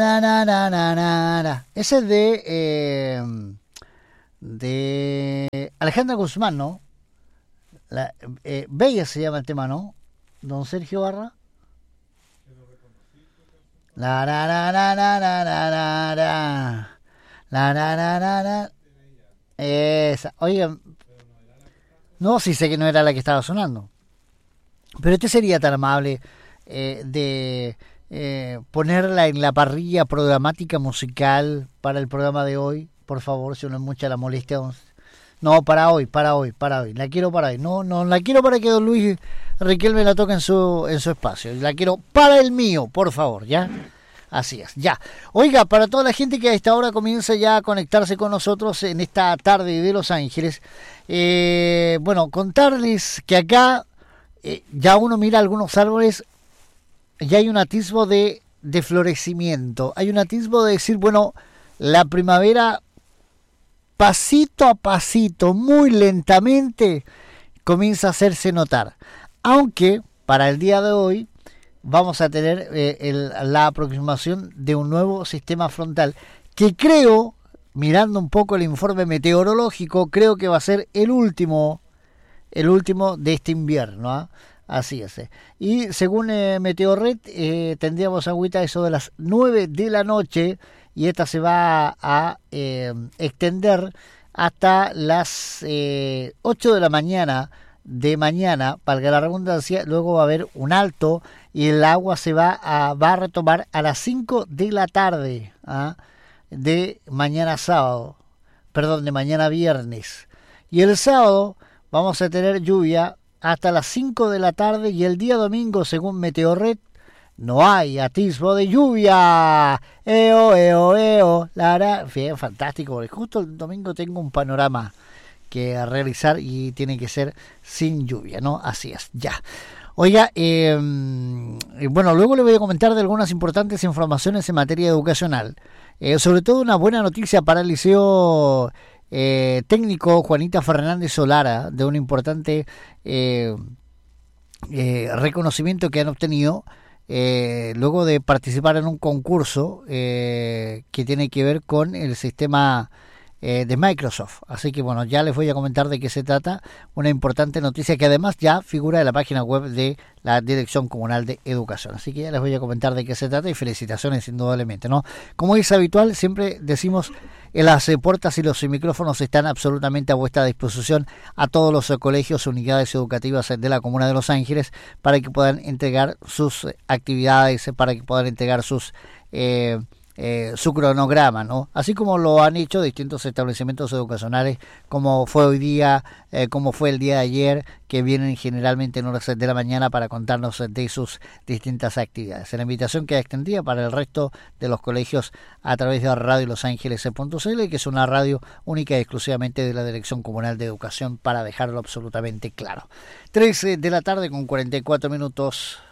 Ese es de Alejandra Guzmán, ¿no? Bella se llama el tema, ¿no? Don Sergio Barra. La la la la la la la la la la la la la la. Esa. Oigan, no, sí sé que no era la que estaba sonando. Pero este sería tan amable de ponerla en la parrilla programática musical para el programa de hoy, por favor, si no es mucha la molestia. No, para hoy. La quiero para hoy. No la quiero para que don Luis Riquelme la toque en su espacio. La quiero para el mío, por favor, ¿ya? Así es, ya. Oiga, para toda la gente que a esta hora comienza ya a conectarse con nosotros en esta tarde de Los Ángeles, bueno, contarles que acá ya uno mira algunos árboles, ya hay un atisbo de florecimiento, hay un atisbo de decir, bueno, la primavera pasito a pasito, muy lentamente, comienza a hacerse notar. Aunque para el día de hoy vamos a tener la aproximación de un nuevo sistema frontal que creo, mirando un poco el informe meteorológico, creo que va a ser el último de este invierno, ¿eh? Así es. Y según Meteorred, tendríamos agüita eso de las 9 de la noche y esta se va a extender hasta las 8 de la mañana de mañana, valga la redundancia. Luego va a haber un alto y el agua se va a retomar a las 5 de la tarde, ¿ah? De mañana sábado, perdón, de mañana viernes. Y el sábado vamos a tener lluvia hasta las 5 de la tarde y el día domingo, según Meteorred, no hay atisbo de lluvia. Bien, fantástico, porque justo el domingo tengo un panorama que realizar y tiene que ser sin lluvia, ¿no? Así es, ya. Oiga, bueno, luego le voy a comentar de algunas importantes informaciones en materia educacional. Sobre todo una buena noticia para el Liceo Técnico Juanita Fernández Solara, de un importante reconocimiento que han obtenido luego de participar en un concurso que tiene que ver con el sistema de Microsoft. Así que bueno, ya les voy a comentar de qué se trata, una importante noticia que además ya figura en la página web de la Dirección Comunal de Educación. Así que ya les voy a comentar de qué se trata y felicitaciones indudablemente, ¿no? Como es habitual, siempre decimos, las puertas y los micrófonos están absolutamente a vuestra disposición a todos los colegios, unidades educativas de la Comuna de Los Ángeles para que puedan entregar sus actividades, para que puedan entregar sus su cronograma, ¿no? Así como lo han hecho distintos establecimientos educacionales, como fue hoy día, como fue el día de ayer, que vienen generalmente en horas de la mañana para contarnos de sus distintas actividades. La invitación queda extendida para el resto de los colegios a través de Radio Los Ángeles.cl, que es una radio única y exclusivamente de la Dirección Comunal de Educación, para dejarlo absolutamente claro. 3 de la tarde con 44 minutos.